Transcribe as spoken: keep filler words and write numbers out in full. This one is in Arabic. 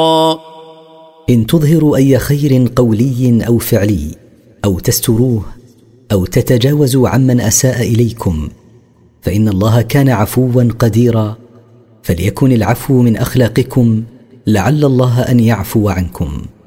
إن تظهروا أي خير قولي أو فعلي أو تستروه أو تتجاوزوا عمن أساء إليكم فإن الله كان عفوا قديرا، فليكن العفو من أخلاقكم لعل الله أن يعفو عنكم.